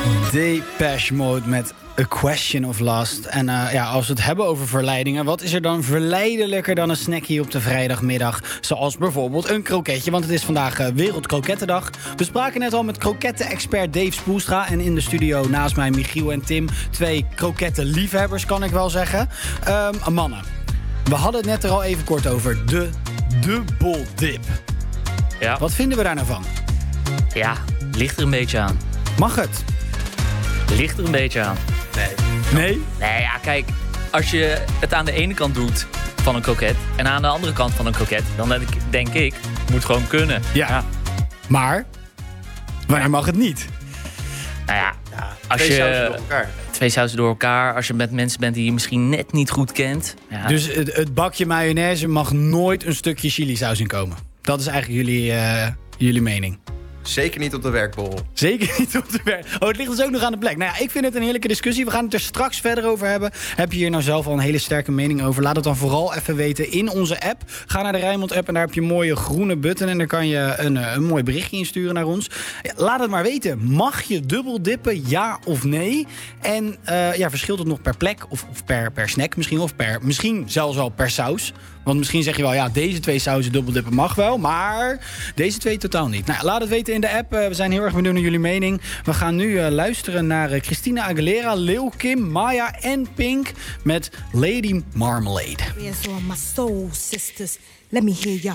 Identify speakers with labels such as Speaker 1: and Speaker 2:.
Speaker 1: Depeche Mode met A Question of Lust. En als we het hebben over verleidingen, wat is er dan verleidelijker dan een snackie op de vrijdagmiddag? Zoals bijvoorbeeld een kroketje, want het is vandaag Wereldkrokettendag. We spraken net al met kroketten-expert Dave Spoelstra. En in de studio naast mij Michiel en Tim. 2 krokettenliefhebbers, kan ik wel zeggen. Mannen, we hadden het net er al even kort over. De dubbeldip.
Speaker 2: Ja.
Speaker 1: Wat vinden we daar nou van?
Speaker 2: Ja, ligt er een beetje aan.
Speaker 1: Mag het?
Speaker 2: Ligt er een beetje aan.
Speaker 1: Nee?
Speaker 2: Nee, ja, kijk. Als je het aan de ene kant doet van een kroket en aan de andere kant van een kroket, dan denk ik, moet gewoon kunnen.
Speaker 1: Ja. Maar, wanneer mag het niet?
Speaker 2: Nou ja, als
Speaker 3: 2
Speaker 2: je
Speaker 3: sauzen door elkaar.
Speaker 2: 2 sauzen door elkaar, als je met mensen bent die je misschien net niet goed kent. Ja.
Speaker 1: Dus het bakje mayonaise mag nooit een stukje chilisaus in komen. Dat is eigenlijk jullie mening.
Speaker 3: Zeker niet op de werkborrel.
Speaker 1: Zeker niet op de werk. Oh, het ligt dus ook nog aan de plek. Nou ja, ik vind het een heerlijke discussie. We gaan het er straks verder over hebben. Heb je hier nou zelf al een hele sterke mening over? Laat het dan vooral even weten in onze app. Ga naar de Rijnmond app en daar heb je een mooie groene button. En daar kan je een mooi berichtje insturen naar ons. Ja, laat het maar weten. Mag je dubbel dippen, ja of nee? En verschilt het nog per plek of per snack misschien? Of misschien zelfs wel per saus? Want misschien zeg je wel, ja, deze 2 sauzen dubbeldippen mag wel, maar deze 2 totaal niet. Nou, laat het weten in de app. We zijn heel erg benieuwd naar jullie mening. We gaan nu luisteren naar Christina Aguilera, Lil Kim, Maya en Pink met Lady Marmalade.
Speaker 4: My soul sisters, let me hear ya.